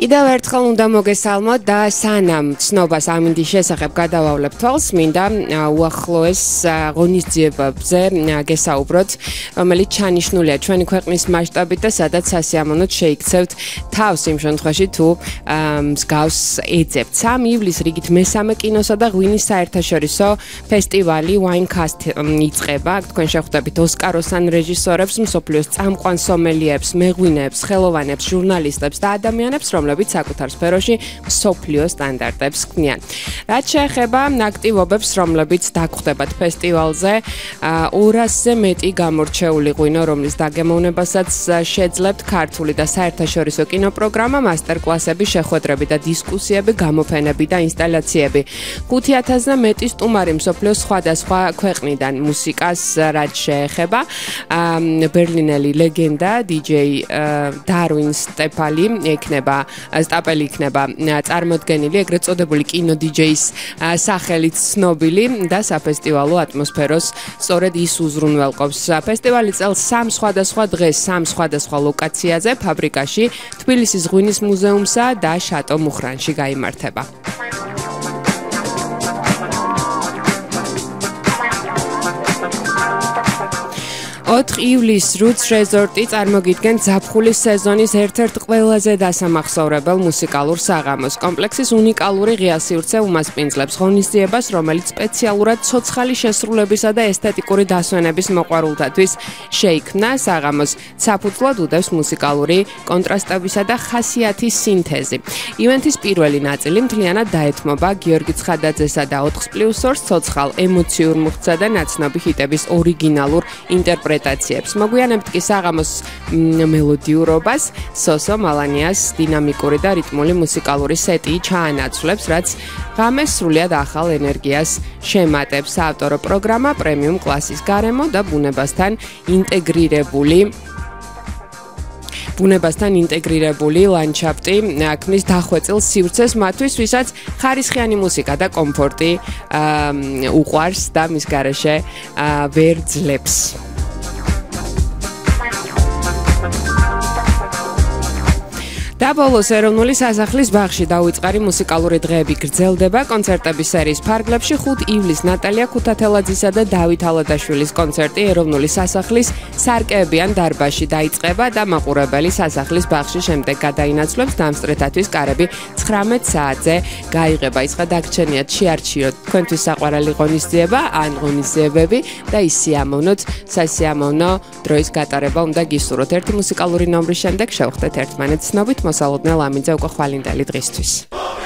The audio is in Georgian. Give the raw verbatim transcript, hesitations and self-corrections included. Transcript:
კიდევ ერთხელ უნდა მოგესალმოთ და სანამ ცნობას ამინდის შესახებ გადავავლებთ თვალს, მინდა უახლოეს ღონისძიებებზე გესაუბროთ, რომელიც ჩანიშნულია ჩვენი ქვეყნის მასშტაბით და სადაც სასიამოვნოდ შეიქცევთ თავს იმ შემთხვევაში თუ მსგავს ეძებთ. სამი ივლისს რიგით მესამე კინოსა და ღვინის საერთაშორისო ფესტივალი Winecast იწყება. თქვენ შეხვდებით ოსკაროსან რეჟისორებს, მსოფლიოს წამყვან სომელიებს, მეღვინეებს, ხელოვანებს, ჟურნალისტებს და ადამიანებს, რომლებიც საკუთარ სფეროში მსოფლიო სტანდარტებს ქმნიან. რაც შეეხება აქტივობებს, რომლებიც დაგხვდებათ ფესტივალზე, ორასზე მეტი გამორჩეული ღვინო, რომლის დაგემოვნებასაც შეძლებთ ქართული და საერთაშორისო კინოპროგრამა, მასტერკლასები, შეხვედრები და დისკუსიები, გამოფენები და ინსტალაციები. ხუთი ათასზე მეტი სტუმარი მსოფლიოს სხვადასხვა ქვეყნიდან მუსიკას რაც შეეხება. ბერლინელი ლეგენდა დი-ჯეი დარვინ სტეფალი იქნება სტაპელი იქნება წარმოდგენილი, ეგრეთ წოდებული კინო დი-ჯეის სახელით ცნობილი და საფესტივალო ატმოსფეროს სწორედ ის უზრუნველყოფს. ფესტივალი წელს სამ სხვადასხვა დღეს, სამ სხვადასხვა ლოკაციაზე, ფაბრიკაში, თბილისის ღვინის მუზეუმსა და შატო მუხრანში გაიმართება. ოთხ ივლისს Roots Resort-ი წარმოგიდგენთ ზაფხულის სეზონის ერთ-ერთ ყველაზე დასამახსოვრებელ მუსიკალურ საღამოს. კომპლექსის უნიკალური ღია სივრცე უმასპინძლებს ღონისძიებას, რომელიც სპეციალურად ცოცხალი შესრულებისა და ესთეტიკური დასვენების მოყვარულთათვის შეიქმნა. საღამოს საფუძვლად უდევს მუსიკალური კონტრასტებისა და ხასიათის სინთეზი. ივენთის პირველი ნაწილი მთლიანად დაეთმობა გიორგი ცხადაძესა და ოთხ პლუს ორს ცოცხალ ემოციურ მუხტსა და ნაცნობი ჰიტების ორიგინალურ ინტერპრეტაციებს. მოგვიანებთ კი საღამოს მელოდიურობას, სოსო მალანიას დინამიკური და რიტმული მუსიკალური სეტი ჩაანაცვლებს, რაც ღამეს სრულიად ახალ ენერგიას შემატებს. საავტორო პროგრამა პრემიუმ კლასის გარემო და ბუნებასთან ინტეგრირებული ბუნებასთან ინტეგრირებული ლანდშაფტი ქმნის დახვეწილ სივრცეს მათთვის, ვისაც ხარისხიანი მუსიკა და კომფორტი უყვარს და მის გარეშე ვერ ძლებს. და ბოლოს ეროვნული სასახლის ბაღში დაუწყარი მუსიკალური დღეები გრძელდება. კონცერტების სერიის ფარგლებში ხუთი ივლისს ნატალია ქუთათელაძისა და დავით ალადაშვილის კონცერტი ეროვნული სასახლის სარკეებიან დარბაზში დაიწყება და მაყურებელი სასახლის ბაღში შემდეგ გადაინაცვლებს. დამსწრეთათვის კარები ცხრამეტ საათზე გაიღება. ისღა დაგრჩენიათ შეარჩიოთ თქვენთვის საყვარელი ღონისძიება ან ღონისძიებები და ის სიამოვნოთ, სასიამოვნო დროის გატარება უნდა გისურვოთ. ერთი მუსიკალური ნომრის შემდეგ შევხვდეთ ერთმანეთს ცნობით. მოსალოდნელ ამინძე უკვე ხვალინდელი დღისთვის.